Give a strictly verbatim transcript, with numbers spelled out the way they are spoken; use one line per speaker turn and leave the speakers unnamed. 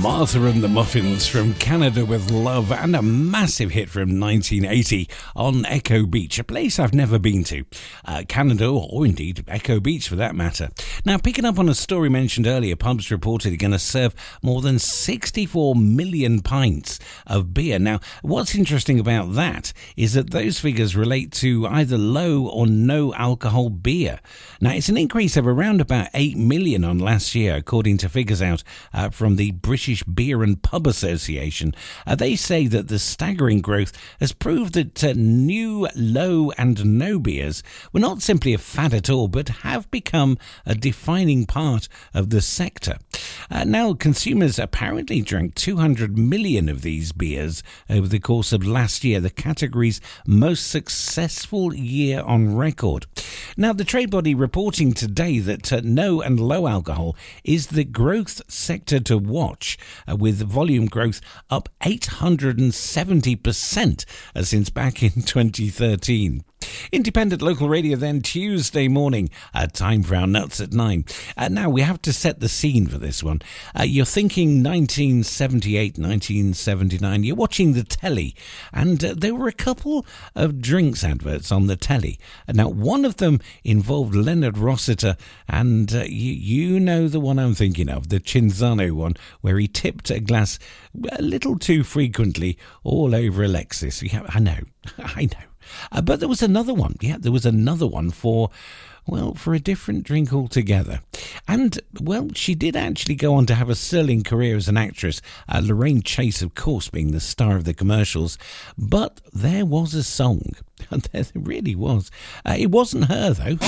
Martha and the Muffins from Canada with Love, and a massive hit from nineteen eighty on Echo Beach, a place I've never been to. Uh, Canada, or indeed Echo Beach for that matter. Now, picking up on a story mentioned earlier, pubs reported are going to serve more than sixty-four million pints of beer. Now, what's interesting about that is that those figures relate to either low or no alcohol beer. Now, it's an increase of around about eight million on last year, according to figures out uh, from the British Beer and Pub Association. Uh, they say that the staggering growth has proved that uh, new, low and no beers were not simply a fad at all, but have become a defining part of the sector. Uh, now, consumers apparently drank two hundred million of these beers over the course of last year, the category's most successful year on record. Now, the trade body reporting today that uh, no and low alcohol is the growth sector to watch, uh, with volume growth up eight hundred seventy percent uh, since back in twenty thirteen. Independent local radio then Tuesday morning, uh, time for our nuts at nine. Uh, now we have to set the scene for this one. Uh, you're thinking nineteen seventy-eight, nineteen seventy-nine, you're watching the telly, and uh, there were a couple of drinks adverts on the telly. Uh, now one of them involved Leonard Rossiter, and uh, you, you know the one I'm thinking of, the Cinzano one, where he tipped a glass a little too frequently all over Alexis. Yeah, I know, I know. Uh, but there was another one. Yeah, there was another one for, well, for a different drink altogether. And, well, she did actually go on to have a sterling career as an actress, uh, Lorraine Chase, of course, being the star of the commercials. But there was a song. There really was. Uh, it wasn't her, though.